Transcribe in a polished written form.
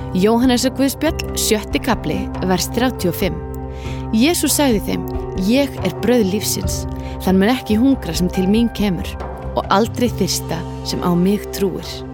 Jóhannesar Guðspjall, 7. kafli, vers 35. Jesús sagði þeim: Ég brauð lífsins, þann mun ekki hungra sem til mín kemur og aldrei þyrsta sem á mig trúir.